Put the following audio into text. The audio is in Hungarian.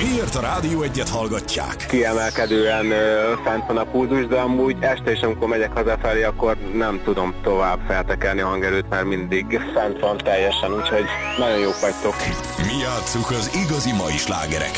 Miért a Rádió Egyet hallgatják? Kiemelkedően fent van a pulzus, de amúgy este is, amikor megyek hazafelé, akkor nem tudom tovább feltekerni a hangerőt, mert mindig fent van teljesen, úgyhogy nagyon jók vagytok. Mi játsszuk az igazi mai slágereket.